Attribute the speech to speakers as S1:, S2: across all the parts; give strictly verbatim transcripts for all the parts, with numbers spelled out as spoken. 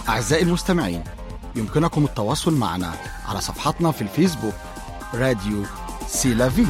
S1: أعزائي المستمعين، يمكنكم التواصل معنا على صفحتنا في الفيسبوك راديو سيلافي.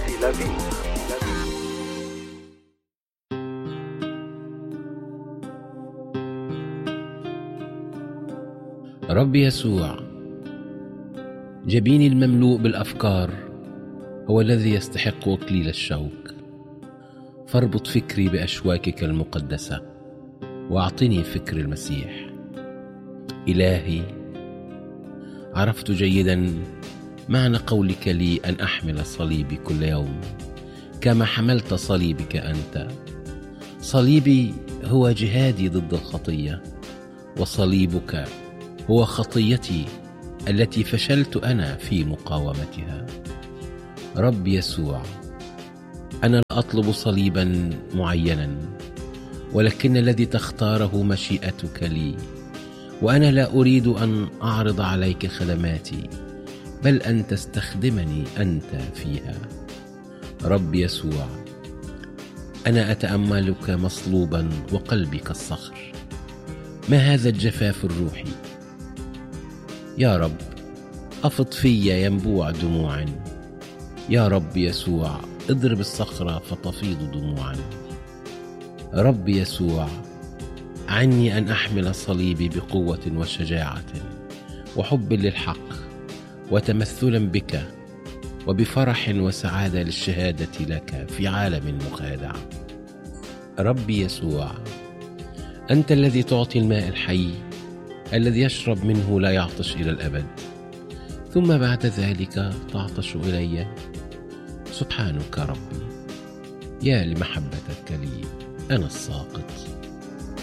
S2: رب يسوع، جبيني المملوء بالأفكار هو الذي يستحق أكليل الشوك، فاربط فكري بأشواكك المقدسة وأعطني فكر المسيح. إلهي، عرفت جيدا معنى قولك لي أن أحمل صليبي كل يوم كما حملت صليبك أنت. صليبي هو جهادي ضد الخطية، وصليبك هو خطيتي التي فشلت أنا في مقاومتها. رب يسوع، أنا لا أطلب صليبا معينا، ولكن الذي تختاره مشيئتك لي، وأنا لا أريد أن أعرض عليك خدماتي، بل أن تستخدمني أنت فيها. رب يسوع، أنا أتأملك مصلوبا وقلبي كالصخر. ما هذا الجفاف الروحي؟ يا رب، أفض في ينبوع دموع. يا رب يسوع، اضرب الصخرة فتفيض دموعا. رب يسوع، عني أن أحمل صليبي بقوة وشجاعة وحب للحق وتمثلا بك، وبفرح وسعادة للشهادة لك في عالم مخادع. رب يسوع، أنت الذي تعطي الماء الحي الذي يشرب منه لا يعطش إلى الأبد، ثم بعد ذلك تعطش إلي. سبحانك ربي، يا لمحبتك لي أنا الساقط.